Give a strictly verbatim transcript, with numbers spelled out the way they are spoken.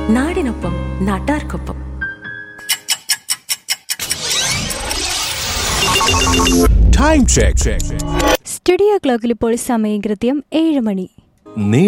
നാടിനൊപ്പം നാട്ടാർക്കൊപ്പം. Time check. Studio ക്ലോക്കിൽ ഇപ്പോൾ സമയം കൃത്യം ഏഴ് മണി.